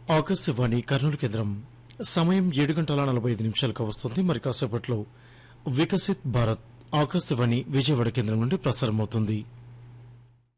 ఆకాశవాణి కర్నూలు కేంద్రం సమయం 7:45 వస్తుంది. మరి కాసేపట్లో వికసిత్ భారత్ ఆకాశవాణి విజయవాడ కేంద్రం నుండి ప్రసారమవుతుంది.